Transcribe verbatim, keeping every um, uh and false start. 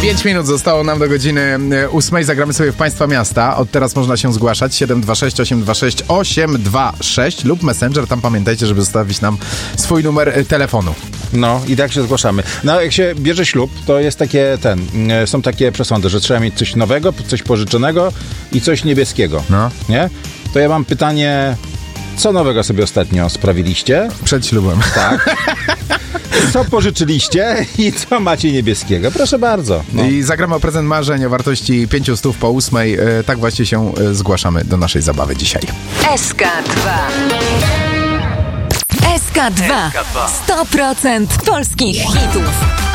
pięć minut zostało nam do godziny ósmej. Zagramy sobie w Państwa Miasta. Od teraz można się zgłaszać. siedem dwa sześć osiem dwa sześć osiem dwa sześć lub Messenger. Tam pamiętajcie, żeby zostawić nam swój numer telefonu. No i tak się zgłaszamy. No jak się bierze ślub, to jest takie ten, są takie przesądy, że trzeba mieć coś nowego, coś pożyczonego i coś niebieskiego. No. Nie? To ja mam pytanie, co nowego sobie ostatnio sprawiliście? Przed ślubem. Tak. Co pożyczyliście i co macie niebieskiego? Proszę bardzo. No. I zagramy o prezent marzeń o wartości pięciu stów po ósmej. E, tak właśnie się e, zgłaszamy do naszej zabawy dzisiaj. S K dwa. S K dwa. sto procent polskich hitów.